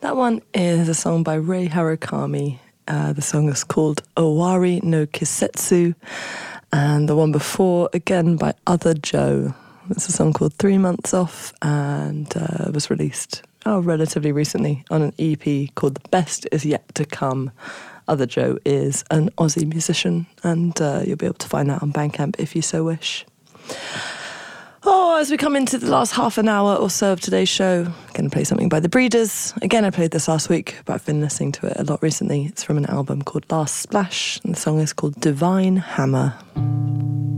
That one is a song by Rei Harakami. The song is called Owari no Kisetsu. And the one before, again, by Other Joe. It's a song called 3 Months Off, and was released relatively recently on an EP called The Best Is Yet to Come. Other Joe is an Aussie musician, and you'll be able to find that on Bandcamp if you so wish. As we come into the last half an hour or so of today's show, I'm going to play something by The Breeders. Again, I played this last week, but I've been listening to it a lot recently. It's from an album called Last Splash, and the song is called Divine Hammer.